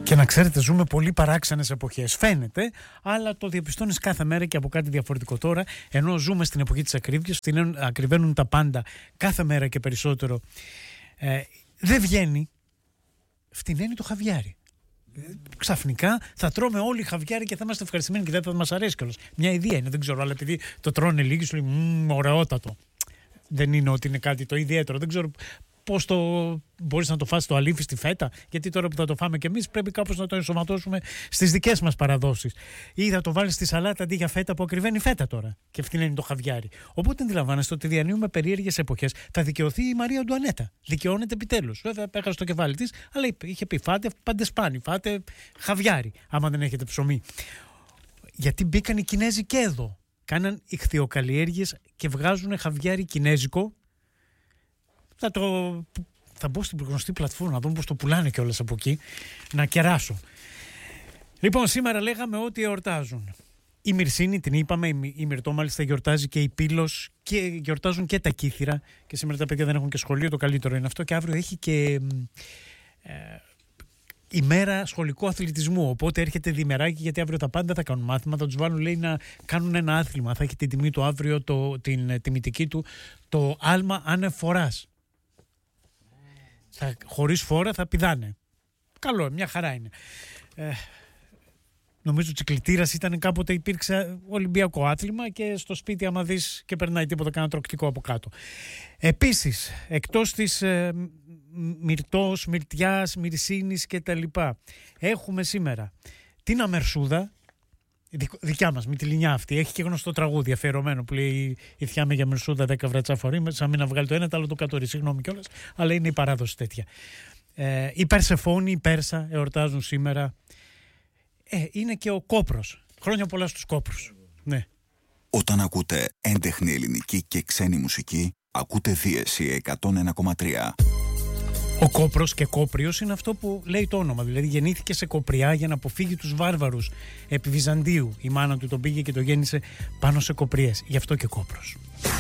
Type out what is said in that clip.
Και να ξέρετε, ζούμε πολύ παράξενες εποχές. Φαίνεται, αλλά το διαπιστώνεις κάθε μέρα και από κάτι διαφορετικό τώρα. Ενώ ζούμε στην εποχή της ακρίβειας, ακριβένουν τα πάντα κάθε μέρα και περισσότερο. Δεν βγαίνει. Φτηνένει το χαβιάρι. Ξαφνικά θα τρώμε όλοι χαβιάρι και θα είμαστε ευχαριστημένοι και δεν θα μας αρέσει κιόλας. Μια ιδέα είναι, δεν ξέρω, αλλά επειδή το τρώνε λίγοι, σου λέει ωραιότατο. Δεν είναι ότι είναι κάτι το ιδιαίτερο. Δεν ξέρω πώς μπορείς να το φας το αλήφι στη φέτα, γιατί τώρα που θα το φάμε κι εμείς πρέπει κάπως να το ενσωματώσουμε στις δικές μας παραδόσεις. Ή θα το βάλεις στη σαλάτα αντί για φέτα που ακριβένει φέτα τώρα και φτηνένει το χαβιάρι. Οπότε αντιλαμβάνεστε ότι διανύουμε περίεργες εποχές. Θα δικαιωθεί η Μαρία Αντουανέτα. Δικαιώνεται επιτέλους. Βέβαια, έχασε το κεφάλι της, αλλά είχε πει: φάτε παντεσπάνι, φάτε χαβιάρι, άμα δεν έχετε ψωμί. Γιατί μπήκαν οι Κινέζοι και εδώ. Κάναν ιχθυοκαλλιέργειες και βγάζουν χαβιάρι κινέζικο. Θα μπω στην γνωστή πλατφόρμα να δούμε πώς το πουλάνε κιόλας από εκεί, να κεράσω. Λοιπόν, σήμερα λέγαμε ότι εορτάζουν. Η Μυρσίνη, την είπαμε, η Μυρτώ μάλιστα γιορτάζει και η Πύλος και γιορτάζουν και τα Κύθυρα. Και σήμερα τα παιδιά δεν έχουν και σχολείο, το καλύτερο είναι αυτό. Και αύριο έχει και ημέρα σχολικού αθλητισμού. Οπότε έρχεται διημεράκι, γιατί αύριο τα πάντα θα κάνουν μάθημα. Θα τους βάλουν, λέει, να κάνουν ένα άθλημα. Θα έχει την τιμή του αύριο, την τιμητική του, το άλμα ανεφοράς. Χωρίς φόρα θα πηδάνε. Καλό, μια χαρά είναι. Νομίζω τσικλητήρας ήταν κάποτε, υπήρξε ολυμπιακό άθλημα και στο σπίτι άμα δεις και περνάει τίποτα κανένα τροκτικό από κάτω. Επίσης, εκτός της Μυρτώς, Μυρτιάς, Μυρσίνης και τα λοιπά, έχουμε σήμερα την Αμερσούδα, δικιά μας, με τη Λινιά αυτή. Έχει και γνωστό τραγούδι αφιερωμένο που λέει: η θιά με για Μερσούδα 10 βρατσάφοροι. Σαν μην να βγάλει το ένα, το άλλο το κατόρι. Συγγνώμη κιόλας, αλλά είναι η παράδοση τέτοια. Η Περσεφόνη, η Πέρσα εορτάζουν σήμερα. Είναι και ο Κόπρος. Χρόνια πολλά στους Κόπρους. Ναι. Όταν ακούτε έντεχνη ελληνική και ξένη μουσική, ακούτε Δίεση 101,3. Ο Κόπρος και Κόπριος είναι αυτό που λέει το όνομα. Δηλαδή γεννήθηκε σε Κοπριά για να αποφύγει τους βάρβαρους επί Βυζαντίου. Η μάνα του τον πήγε και το γέννησε πάνω σε Κοπριές. Γι' αυτό και Κόπρος.